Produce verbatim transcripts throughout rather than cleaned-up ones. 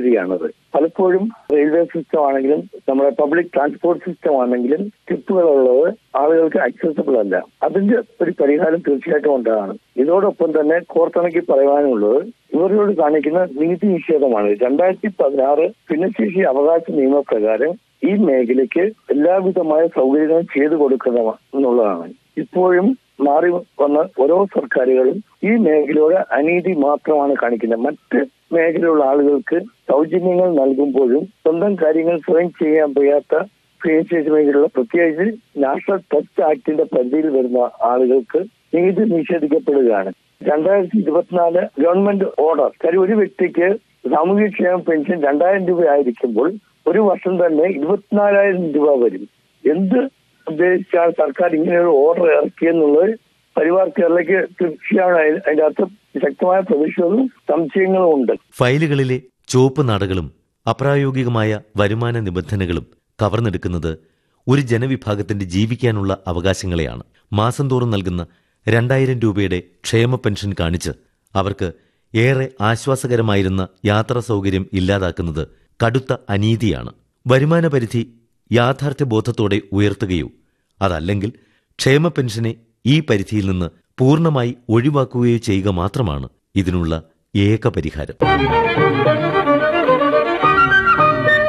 വഴിയാണത്. പലപ്പോഴും railway system ആണെങ്കിലും നമ്മുടെ പബ്ലിക് ട്രാൻസ്പോർട്ട് സിസ്റ്റം ആണെങ്കിലും ടിപ്പുകളുള്ളത് ആളുകൾക്ക് അക്സസിബിൾ അല്ല. അതിന്റെ ഒരു പരിഹാരം തീർച്ചയായിട്ടും ഉണ്ടാകണം. ഇതോടൊപ്പം തന്നെ കോർത്തിണക്കി പറയാനുള്ളത് ഇവരോട് കാണിക്കുന്ന നീതി നിഷേധമാണ്. രണ്ടായിരത്തി പതിനാറ് ഭിന്നശേഷി അവകാശ നിയമപ്രകാരം ഈ മേഖലയ്ക്ക് എല്ലാവിധമായ സൗകര്യങ്ങളും ചെയ്തു കൊടുക്കുന്ന എന്നുള്ളതാണ്. ഇപ്പോഴും മാറി വന്ന ഓരോ സർക്കാരുകളും ഈ മേഖലയോട് അനീതി മാത്രമാണ് കാണിക്കുന്നത്. മറ്റ് മേഖലയിലുള്ള ആളുകൾക്ക് സൗജന്യങ്ങൾ നൽകുമ്പോഴും സ്വന്തം കാര്യങ്ങൾ സ്വയം ചെയ്യാൻ വയ്യാത്ത ഭിന്നശേഷി മേഖലയുള്ള പ്രത്യേകിച്ച് നാഷണൽ ട്രസ്റ്റ് ആക്ടിന്റെ പരിധിയിൽ വരുന്ന ആളുകൾക്ക് നീതി നിഷേധിക്കപ്പെടുകയാണ്. രണ്ടായിരത്തി ഇരുപത്തിനാല് ഗവൺമെന്റ് ഓർഡർ കാര്യം ഒരു വ്യക്തിക്ക് സാമൂഹ്യക്ഷേമ പെൻഷൻ രണ്ടായിരം രൂപ ആയിരിക്കുമ്പോൾ ഒരു വർഷം തന്നെ ഇരുപത്തിനാലായിരം രൂപ വരും. എന്ത് ഉദ്ദേശിച്ചാണ് സർക്കാർ ഇങ്ങനെയൊരു ഓർഡർ ഇറക്കിയെന്നുള്ളത് പരിവാർ കേരളയ്ക്ക് തീർച്ചയായും അതിന്റെ അകത്ത് ശക്തമായ പ്രതിഷേധവും സംശയങ്ങളും ഉണ്ട്. ഫയലുകളിലെ ചുവപ്പ് നാടകളും അപ്രായോഗികമായ വരുമാന നിബന്ധനകളും കവർന്നെടുക്കുന്നത് ഒരു ജനവിഭാഗത്തിന്റെ ജീവിക്കാനുള്ള അവകാശങ്ങളെയാണ്. മാസം തോറും നൽകുന്ന രണ്ടായിരം രൂപയുടെ ക്ഷേമ പെൻഷൻ കാണിച്ച് അവർക്ക് ഏറെ ആശ്വാസകരമായിരുന്ന യാത്രാ സൗകര്യം ഇല്ലാതാക്കുന്നത് കടുത്ത അനീതിയാണ്. വരുമാന പരിധി യാഥാർത്ഥ്യബോധത്തോടെ ഉയർത്തുകയോ അതല്ലെങ്കിൽ ക്ഷേമ പെൻഷനെ ഈ പരിധിയിൽ നിന്ന് പൂർണ്ണമായി ഒഴിവാക്കുകയോ ചെയ്യുക മാത്രമാണ് ഇതിനുള്ള ഏക പരിഹാരം.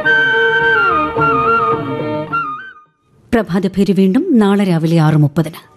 പ്രഭാതഭേരി വീണ്ടും നാളെ രാവിലെ ആറ് മുപ്പതിന്.